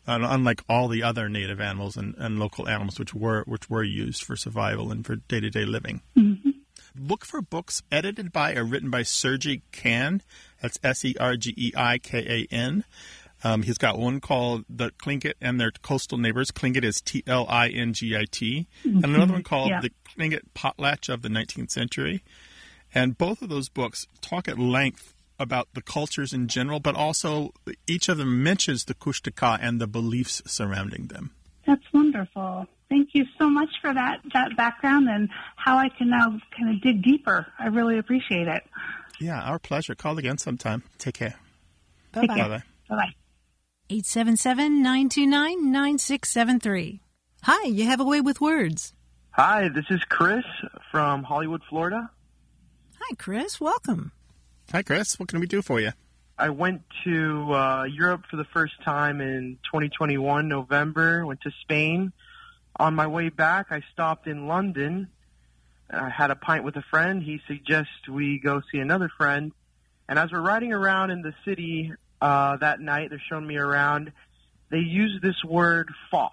unlike all the other native animals and local animals which were used for survival and for day-to-day living. Mm-hmm. Look for books edited by or written by Sergei Kan. That's Sergeikan. He's got one called The Tlingit and Their Coastal Neighbors. Tlingit is Tlingit. And another one called The Tlingit Potlatch of the 19th Century. And both of those books talk at length about the cultures in general, but also each of them mentions the Kushtaka and the beliefs surrounding them. That's wonderful. Thank you so much for that background and how I can now kind of dig deeper. I really appreciate it. Yeah, our pleasure. Call again sometime. Take care. Bye-bye. Bye-bye. Bye-bye. 877-929-9673. Hi, you have a way with words. Hi, this is Chris from Hollywood, Florida. Hi, Chris. Welcome. Hi, Chris. What can we do for you? I went to Europe for the first time in 2021, November. Went to Spain. On my way back, I stopped in London. I had a pint with a friend. He suggests we go see another friend. And as we're riding around in the city that night, they're showing me around, they use this word FOF.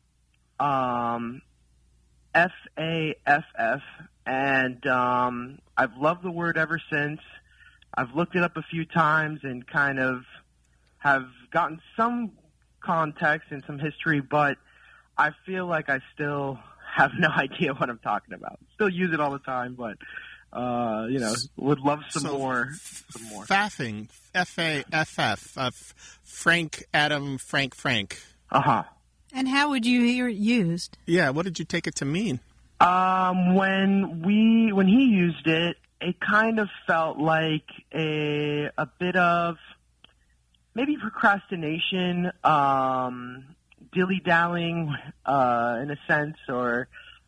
F-A-F-F. And I've loved the word ever since. I've looked it up a few times and kind of have gotten some context and some history, but I feel like I still have no idea what I'm talking about. Still use it all the time, but would love some more. Faffing, F-A-F-F, Frank, Adam, Frank. Uh-huh. And how would you hear it used? Yeah, what did you take it to mean? When he used it, it kind of felt like a bit of maybe procrastination, dilly-dallying in a sense, or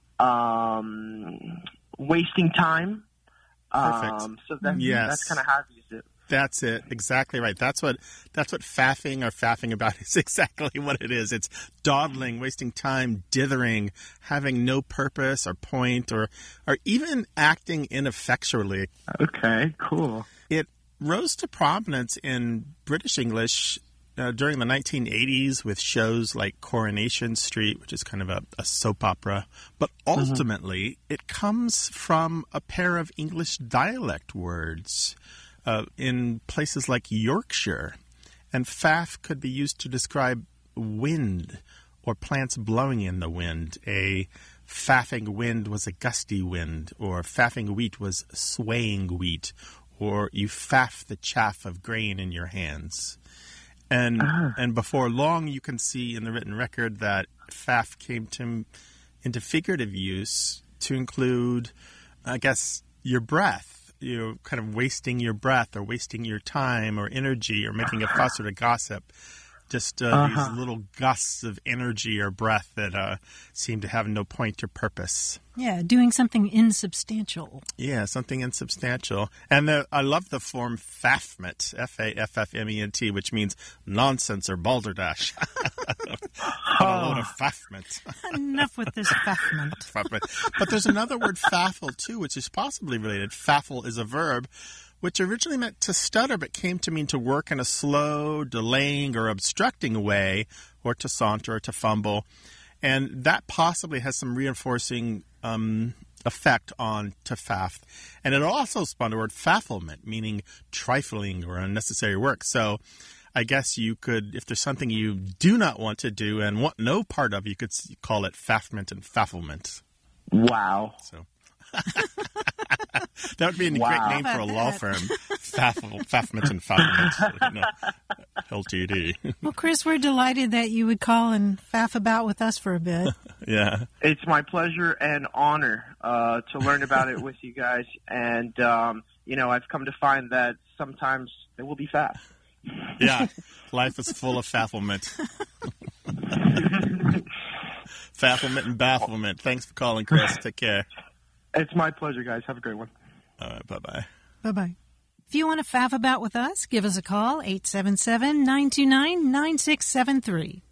wasting time. Perfect. So that's kind of how I've used it. That's it. Exactly right. That's what faffing or faffing about is exactly what it is. It's dawdling, wasting time, dithering, having no purpose or point, or even acting ineffectually. Okay, cool. It rose to prominence in British English during the 1980s with shows like Coronation Street, which is kind of a soap opera. But ultimately, it comes from a pair of English dialect words in places like Yorkshire. And faff could be used to describe wind or plants blowing in the wind. A faffing wind was a gusty wind, or faffing wheat was swaying wheat, or you faff the chaff of grain in your hands. And before long, you can see in the written record that faff came into figurative use to include, I guess, your breath. You're kind of wasting your breath or wasting your time or energy or making a fuss or a gossip. Just these little gusts of energy or breath that seem to have no point or purpose. Yeah, doing something insubstantial. Yeah, something insubstantial. And I love the form faffment, F-A-F-F-M-E-N-T, which means nonsense or balderdash. A load of faffment. Enough with this faffment. But there's another word, faffle, too, which is possibly related. Faffle is a verb which originally meant to stutter but came to mean to work in a slow, delaying, or obstructing way, or to saunter or to fumble. And that possibly has some reinforcing effect on to faff. And it also spawned the word fafflement, meaning trifling or unnecessary work. So I guess you could, if there's something you do not want to do and want no part of, you could call it faffment and fafflement. Wow. So that would be a great name for a law firm. Faffment and Fafflement. LTD. Well, Chris, we're delighted that you would call and faff about with us for a bit. Yeah. It's my pleasure and honor to learn about it with you guys. And, I've come to find that sometimes there will be faff. Yeah. Life is full of fafflement. Fafflement and bafflement. Thanks for calling, Chris. Take care. It's my pleasure, guys. Have a great one. All right, bye-bye. Bye-bye. If you want to faff about with us, give us a call, 877-929-9673.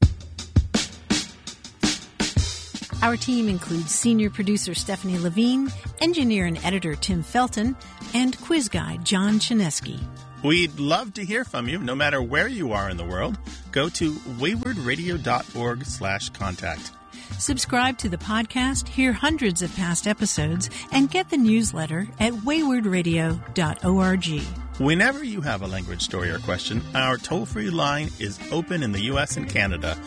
Our team includes senior producer Stephanie Levine, engineer and editor Tim Felton, and quiz guy John Chinesky. We'd love to hear from you, no matter where you are in the world. Go to waywardradio.org/contact. Subscribe to the podcast, hear hundreds of past episodes, and get the newsletter at waywardradio.org. Whenever you have a language story or question, our toll-free line is open in the U.S. and Canada,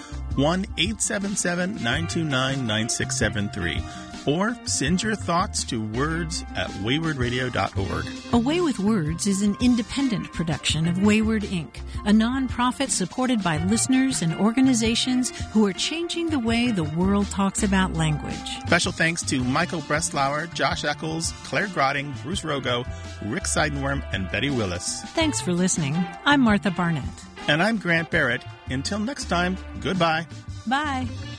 1-877-929-9673. Or send your thoughts to words@waywardradio.org. A Way with Words is an independent production of Wayward Inc., a nonprofit supported by listeners and organizations who are changing the way the world talks about language. Special thanks to Michael Breslauer, Josh Eccles, Claire Grotting, Bruce Rogo, Rick Seidenworm, and Betty Willis. Thanks for listening. I'm Martha Barnett. And I'm Grant Barrett. Until next time, goodbye. Bye.